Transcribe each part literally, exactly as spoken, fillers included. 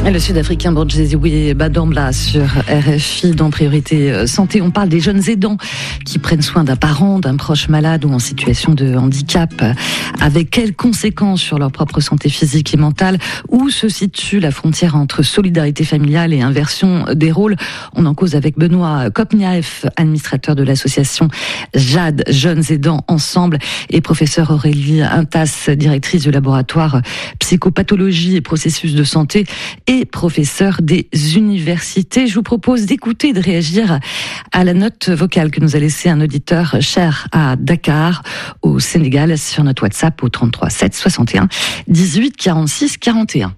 Le Sud-Africain Bongezwe Badambla sur R F I dans Priorité Santé. On parle des jeunes aidants qui prennent soin d'un parent, d'un proche malade ou en situation de handicap. Avec quelles conséquences sur leur propre santé physique et mentale? Où se situe la frontière entre solidarité familiale et inversion des rôles? On en cause avec Benoît Kopniaeff, administrateur de l'association Jade Jeunes Aidants Ensemble, et professeur Aurélie Intas, directrice du laboratoire psychopathologie et processus de santé et professeur des universités. Je vous propose d'écouter et de réagir à la note vocale que nous a laissée un auditeur cher à Dakar, au Sénégal, sur notre WhatsApp au trente-trois sept soixante et un dix-huit quarante-six quarante et un.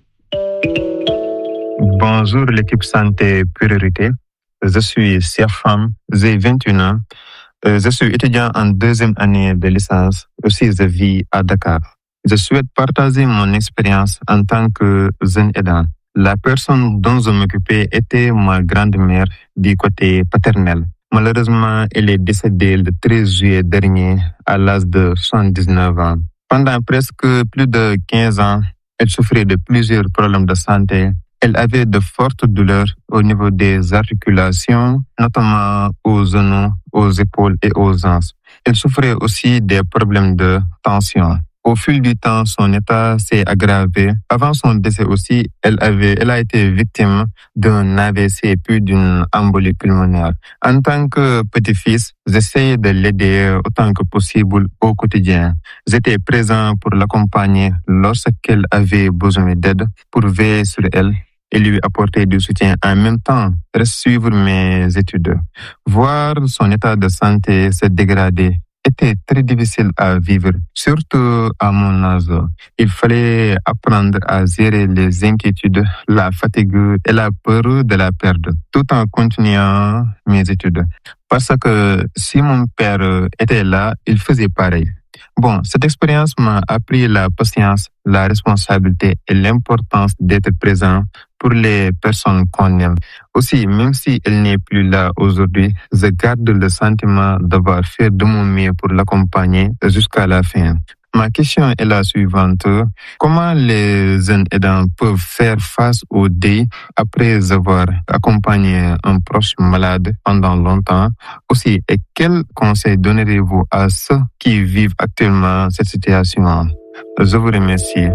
Bonjour l'équipe Santé Priorité. Je suis Serfam, j'ai vingt et un ans. Je suis étudiant en deuxième année de licence. Aussi, je vis à Dakar. Je souhaite partager mon expérience en tant que jeune aidant. La personne dont je m'occupais était ma grand-mère du côté paternel. Malheureusement, elle est décédée le treize juillet dernier à l'âge de soixante-dix-neuf ans. Pendant presque plus de quinze ans, elle souffrait de plusieurs problèmes de santé. Elle avait de fortes douleurs au niveau des articulations, notamment aux genoux, aux épaules et aux hanches. Elle souffrait aussi des problèmes de tension. Au fil du temps, son état s'est aggravé. Avant son décès aussi, elle avait, elle a été victime d'un A V C puis d'une embolie pulmonaire. En tant que petit-fils, j'essayais de l'aider autant que possible au quotidien. J'étais présent pour l'accompagner lorsqu'elle avait besoin d'aide, pour veiller sur elle et lui apporter du soutien. En même temps, suivre mes études. Voir son état de santé se dégrader était très difficile à vivre, surtout à mon âge. Il fallait apprendre à gérer les inquiétudes, la fatigue et la peur de la perdre, tout en continuant mes études. Parce que si mon père était là, il faisait pareil. Bon, cette expérience m'a appris la patience, la responsabilité et l'importance d'être présent pour les personnes qu'on aime. Aussi, même si elle n'est plus là aujourd'hui, je garde le sentiment d'avoir fait de mon mieux pour l'accompagner jusqu'à la fin. Ma question est la suivante. Comment les jeunes aidants peuvent faire face au deuil après avoir accompagné un proche malade pendant longtemps? Aussi, et quels conseils donnerez-vous à ceux qui vivent actuellement cette situation? Je vous remercie.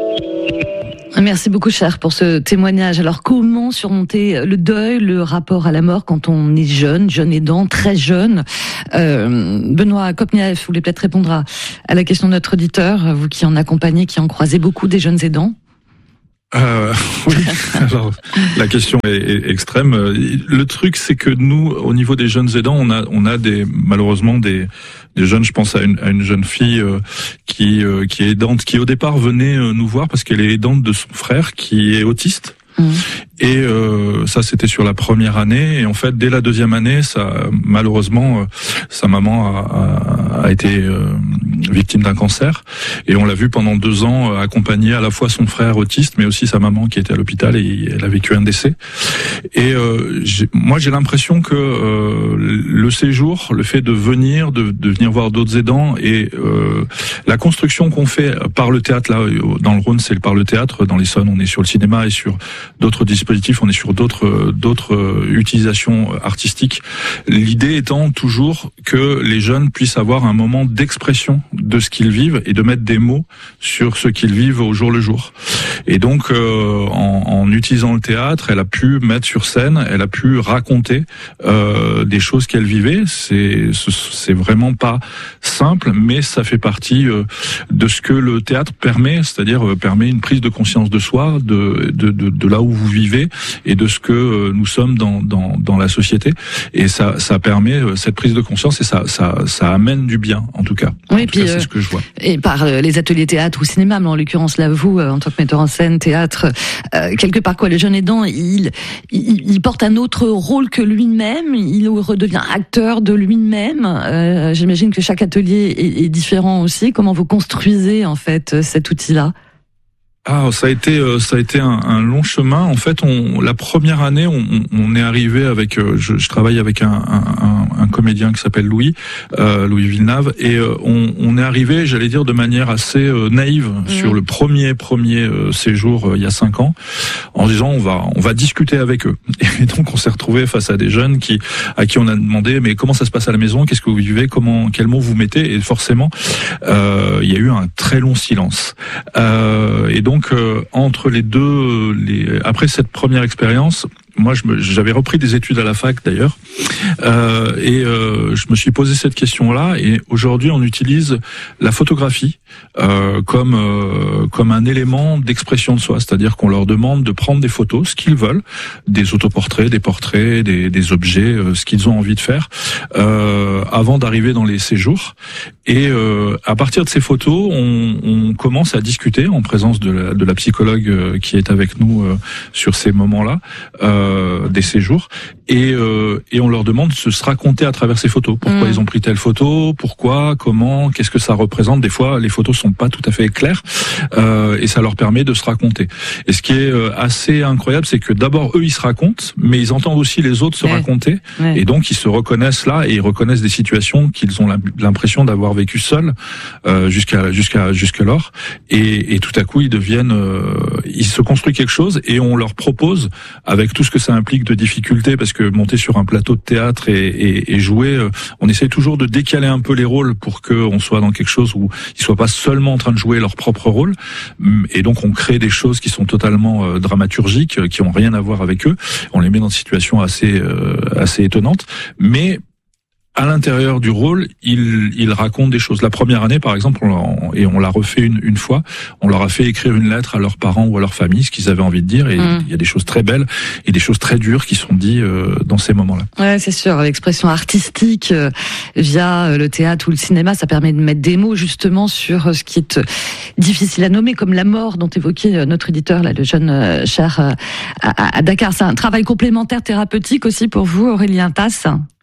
Merci beaucoup, cher, pour ce témoignage. Alors, comment surmonter le deuil, le rapport à la mort quand on est jeune, jeune aidant, très jeune? euh, Benoît Kopniaeff, vous voulez peut-être répondre à, à la question de notre auditeur, vous qui en accompagnez, qui en croisez beaucoup des jeunes aidants? Euh, oui. Alors, la question est, est extrême. Le truc, c'est que nous, au niveau des jeunes aidants, on a, on a des, malheureusement des, des jeunes. Je pense à une, à une jeune fille euh, qui, euh, qui est aidante, qui au départ venait euh, nous voir parce qu'elle est aidante de son frère qui est autiste. Mmh. Et euh, ça, c'était sur la première année. Et en fait, dès la deuxième année, ça, malheureusement, euh, sa maman a, a, a été euh, victime d'un cancer. Et on l'a vu pendant deux ans euh, accompagner à la fois son frère autiste, mais aussi sa maman qui était à l'hôpital et elle a vécu un décès. Et euh, j'ai, moi, j'ai l'impression que euh, le séjour, le fait de venir, de, de venir voir d'autres aidants et euh, la construction qu'on fait par le théâtre, là, dans le Rhône, c'est par le théâtre. Dans l'Essonne, on est sur le cinéma et sur d'autres dispositifs, on est sur d'autres d'autres utilisations artistiques. L'idée étant toujours que les jeunes puissent avoir un moment d'expression de ce qu'ils vivent et de mettre des mots sur ce qu'ils vivent au jour le jour. Et donc, euh, en, en utilisant le théâtre, elle a pu mettre sur scène, elle a pu raconter euh, des choses qu'elle vivait. C'est c'est vraiment pas simple, mais ça fait partie euh, de ce que le théâtre permet, c'est-à-dire euh, permet une prise de conscience de soi, de de de, de là où vous vivez et de ce que euh, nous sommes dans dans dans la société. Et ça ça permet euh, cette prise de conscience et ça ça ça amène du bien en tout cas. Oui, en puis tout cas, euh, c'est ce que je vois. Et par euh, les ateliers théâtre ou cinéma, mais en l'occurrence là vous euh, en tant que metteur en scène théâtre, euh, quelque part quoi, le jeune aidant il, il il porte un autre rôle que lui-même, il redevient acteur de lui-même. Euh, j'imagine que chaque atelier est, est différent aussi. Comment vous construisez en fait cet outil-là? Ah, ça a été, euh, ça a été un, un long chemin. En fait, on, la première année, on, on est arrivé avec, euh, je, je travaille avec un, un, un comédien qui s'appelle Louis, euh, Louis Villeneuve, et euh, on, on est arrivé, j'allais dire, de manière assez euh, naïve mmh. sur le premier premier euh, séjour euh, il y a cinq ans, en disant on va, on va discuter avec eux. Et donc on s'est retrouvé face à des jeunes qui, à qui on a demandé, mais comment ça se passe à la maison, qu'est-ce que vous vivez, comment, quels mots vous mettez, et forcément, euh, il y a eu un très long silence. Euh, et donc Donc euh, entre les deux, les... après cette première expérience, moi je me... j'avais repris des études à la fac d'ailleurs, euh, et euh, je me suis posé cette question-là. Et aujourd'hui, on utilise la photographie euh, comme euh, comme un élément d'expression de soi, c'est-à-dire qu'on leur demande de prendre des photos, ce qu'ils veulent, des autoportraits, des portraits, des, des objets, euh, ce qu'ils ont envie de faire, euh, avant d'arriver dans les séjours. Et euh, à partir de ces photos, on, on commence à discuter en présence de la, de la psychologue euh, qui est avec nous euh, sur ces moments-là euh, des séjours, et, euh, et on leur demande de se raconter à travers ces photos. Pourquoi mmh. ils ont pris telle photo, pourquoi, comment, qu'est-ce que ça représente. Des fois, les photos sont pas tout à fait claires, euh, et ça leur permet de se raconter. Et ce qui est assez incroyable, c'est que d'abord eux ils se racontent, mais ils entendent aussi les autres se ouais. raconter, ouais. et donc ils se reconnaissent là et ils reconnaissent des situations qu'ils ont l'impression d'avoir vécu seuls euh, jusqu'à jusqu'à jusqu'alors, et, et tout à coup ils deviennent, euh, ils se construisent quelque chose, et on leur propose, avec tout ce que ça implique de difficultés, parce que monter sur un plateau de théâtre et, et, et jouer, euh, on essaye toujours de décaler un peu les rôles pour que on soit dans quelque chose où ils soient pas seulement en train de jouer leur propre rôle, et donc on crée des choses qui sont totalement euh, dramaturgiques, qui ont rien à voir avec eux. On les met dans des situations assez euh, assez étonnantes, mais à l'intérieur du rôle, il, il raconte des choses. La première année, par exemple, on, et on l'a refait une, une fois, on leur a fait écrire une lettre à leurs parents ou à leur famille, ce qu'ils avaient envie de dire, et mmh. il y a des choses très belles et des choses très dures qui sont dites euh, dans ces moments-là. Ouais, c'est sûr. L'expression artistique euh, via le théâtre ou le cinéma, ça permet de mettre des mots justement sur ce qui est difficile à nommer, comme la mort dont évoquait notre éditeur, là, le jeune euh, cher euh, à, à Dakar. C'est un travail complémentaire thérapeutique aussi pour vous, Aurélien Tasse?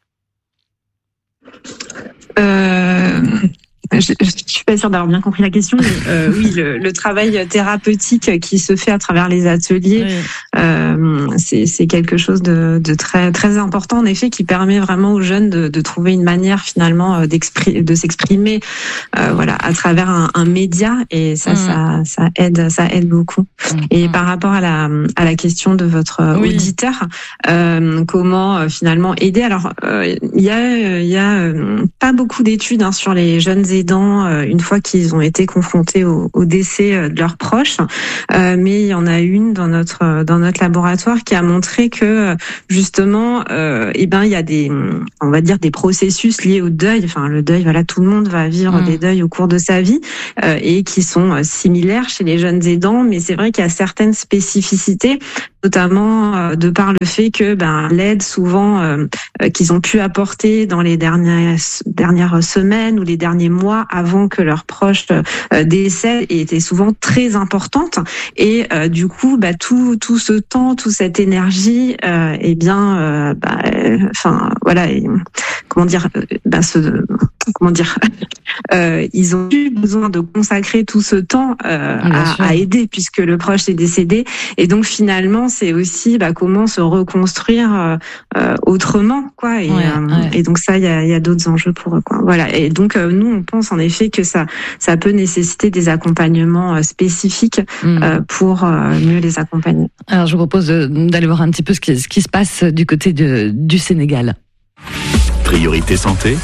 Euh, je, je suis pas sûre d'avoir bien compris la question, mais euh, oui, le, le travail thérapeutique qui se fait à travers les ateliers, oui. euh, c'est, c'est quelque chose de, de très très important en effet, qui permet vraiment aux jeunes de, de trouver une manière finalement d'exprimer, de s'exprimer, euh, voilà, à travers un, un média, et ça, mmh. ça, ça aide, ça aide beaucoup. Mmh. Et par rapport à la à la question de votre oui. auditeur, euh, comment euh, finalement aider? Alors, il euh, y a il y a euh, pas beaucoup d'études hein, sur les jeunes aidants euh, une fois qu'ils ont été confrontés au, au décès de leurs proches, euh, mais il y en a une dans notre dans notre laboratoire qui a montré que justement, euh, eh ben il y a des, on va dire des processus liés au deuil. Enfin le deuil, voilà, tout le monde va vivre mmh. des deuils au cours de sa vie euh, et qui sont similaires chez les jeunes aidants, mais c'est vrai qu'il y a certaines spécificités, notamment euh, de par le fait que ben l'aide souvent euh, qu'ils ont pu apporter dans les dernières dernières semaines ou les derniers mois avant que leurs proches euh, décèdent était souvent très importante, et euh, du coup bah tout tout ce temps, toute cette énergie euh, eh bien euh, bah enfin euh, voilà et, comment dire euh, bah ce comment dire euh, ils ont eu besoin de consacrer tout ce temps euh, à, à aider puisque le proche est décédé, et donc finalement c'est aussi bah, comment se reconstruire euh, euh, autrement quoi, et, ouais, euh, ouais. et donc ça il y a, y a d'autres enjeux pour eux quoi. Voilà, et donc euh, nous on pense en effet que ça ça peut nécessiter des accompagnements euh, spécifiques mmh. euh, pour euh, mieux les accompagner. Alors je vous propose d'aller voir un petit peu ce qui, ce qui se passe du côté de, du Sénégal. Priorité santé.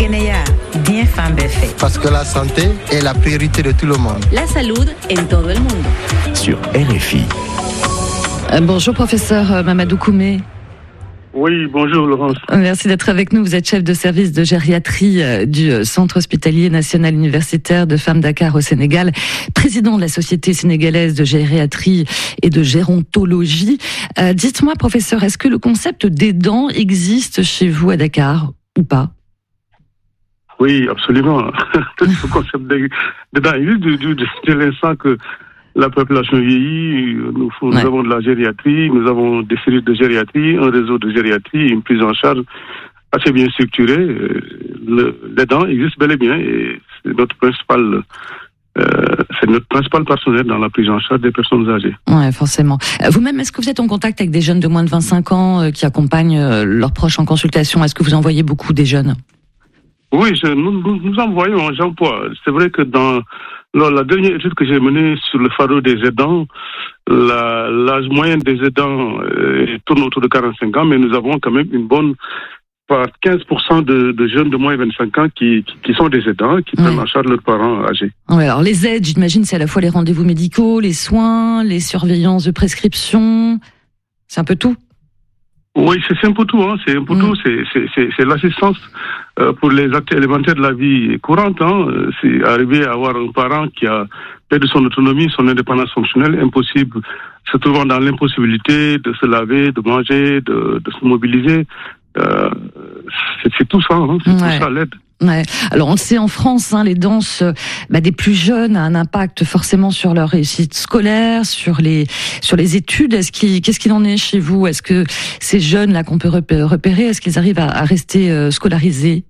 Parce que la santé est la priorité de tout le monde. La salud en todo el mundo. Sur R F I. Euh, bonjour professeur Mamadou Koumé. Oui, bonjour Laurence. Merci d'être avec nous. Vous êtes chef de service de gériatrie du Centre hospitalier national universitaire de femmes Dakar au Sénégal, président de la Société sénégalaise de gériatrie et de gérontologie. Euh, dites-moi, professeur, est-ce que le concept d'aidant existe chez vous à Dakar ou pas? Oui, absolument. Le concept d'aidant existe de, de, de, de l'instant que la population vieillit, nous, nous ouais. avons de la gériatrie, nous avons des services de gériatrie, un réseau de gériatrie, une prise en charge assez bien structurée. Le, l'aidant existe bel et bien, et c'est notre principal euh, c'est notre principal partenaire dans la prise en charge des personnes âgées. Ouais, forcément. Vous-même, est-ce que vous êtes en contact avec des jeunes de moins de vingt-cinq ans euh, qui accompagnent euh, leurs proches en consultation? Est-ce que vous en voyez beaucoup des jeunes? Oui, je, nous, nous, nous en voyons, Jean-Paul. C'est vrai que dans la, la dernière étude que j'ai menée sur le fardeau des aidants, la, l'âge moyen des aidants euh, tourne autour de quarante-cinq ans, mais nous avons quand même une bonne part, quinze pour cent de, de jeunes de moins de vingt-cinq ans qui, qui, qui sont des aidants, qui prennent ouais. en charge leurs parents âgés. Ouais, alors les aides, j'imagine, c'est à la fois les rendez-vous médicaux, les soins, les surveillances de prescription, c'est un peu tout. Oui, c'est, c'est un peu tout, hein. C'est un peu mmh. tout. C'est, c'est, c'est, c'est l'assistance euh, pour les actes élémentaires de la vie courante. Hein. C'est arriver à avoir un parent qui a perdu son autonomie, son indépendance fonctionnelle, impossible, se trouvant dans l'impossibilité de se laver, de manger, de, de se mobiliser. Euh, c'est, c'est tout ça, hein. C'est ouais. tout ça l'aide. Ouais. Alors on le sait en France, hein, les danses bah, des plus jeunes a un impact forcément sur leur réussite scolaire, sur les sur les études. Est-ce qu'il, qu'est-ce qu'il en est chez vous? Est-ce que ces jeunes là qu'on peut repérer, est-ce qu'ils arrivent à, à rester euh, scolarisés?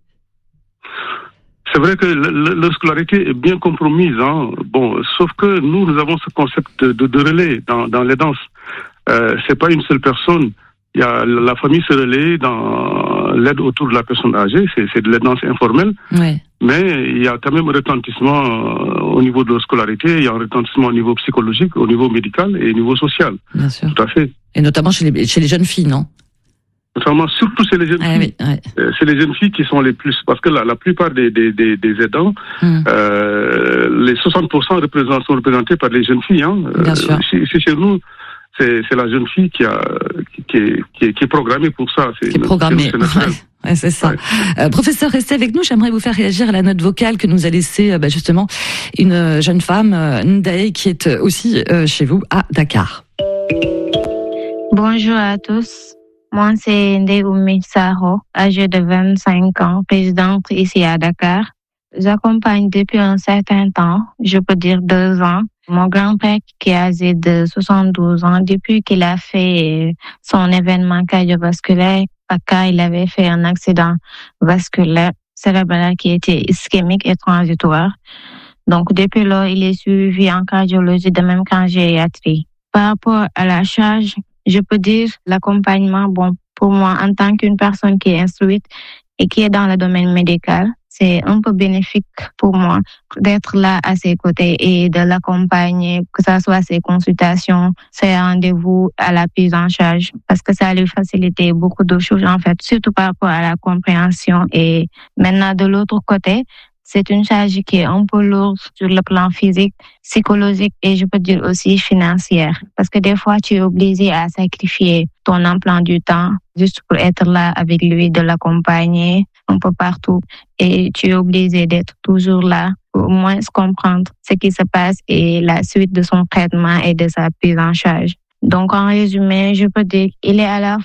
C'est vrai que la scolarité est bien compromise, hein. Bon, sauf que nous, nous avons ce concept de, de, de relais dans, dans les danses. Euh, c'est pas une seule personne. Il y a la famille se relaie dans l'aide autour de la personne âgée, c'est, c'est de l'aide danse informelle. Ouais. Mais il y a quand même un retentissement au niveau de la scolarité, il y a un retentissement au niveau psychologique, au niveau médical et au niveau social. Bien sûr. Tout à fait. Et notamment chez les, chez les jeunes filles, non? Notamment, surtout chez les jeunes ah, filles. Oui, oui. C'est les jeunes filles qui sont les plus, parce que la, la plupart des, des, des, des aidants, hum. euh, les soixante pour cent représentent, sont représentés par les jeunes filles. Hein. Bien euh, sûr. C'est, c'est chez nous. C'est, c'est la jeune fille qui, a, qui, qui, est, qui, est, qui est programmée pour ça. C'est qui est programmée. C'est, ouais, ouais, c'est ça. Ouais. Euh, professeur, restez avec nous. J'aimerais vous faire réagir à la note vocale que nous a laissée bah, justement une jeune femme, Ndaye, qui est aussi euh, chez vous à Dakar. Bonjour à tous. Moi, c'est Ndaye Oumi Saro, âgée de vingt-cinq ans, présidente ici à Dakar. J'accompagne depuis un certain temps, je peux dire deux ans, mon grand-père qui est âgé de soixante-douze ans, depuis qu'il a fait son événement cardiovasculaire, car il avait fait un accident vasculaire cérébral qui était ischémique et transitoire. Donc, depuis là, il est suivi en cardiologie, de même qu'en gériatrie. Par rapport à la charge, je peux dire l'accompagnement, bon, pour moi, en tant qu'une personne qui est instruite et qui est dans le domaine médical, c'est un peu bénéfique pour moi d'être là à ses côtés et de l'accompagner, que ce soit ses consultations, ses rendez-vous à la prise en charge, parce que ça lui facilite beaucoup de choses, en fait, surtout par rapport à la compréhension. Et maintenant, de l'autre côté, c'est une charge qui est un peu lourde sur le plan physique, psychologique et je peux dire aussi financière. Parce que des fois, tu es obligé à sacrifier ton emploi du temps juste pour être là avec lui, de l'accompagner un peu partout. Et tu es obligé d'être toujours là pour au moins comprendre ce qui se passe et la suite de son traitement et de sa prise en charge. Donc, en résumé, je peux dire qu'il est à la